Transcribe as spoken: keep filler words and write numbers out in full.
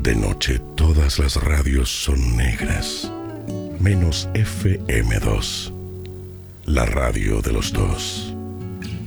De noche todas las radios son negras, menos F M dos, la radio de los dos.